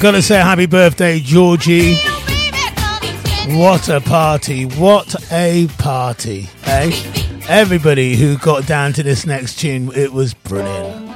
Gotta say happy birthday, Georgie. What a party. What a party. Eh? Everybody who got down to this next tune, it was brilliant.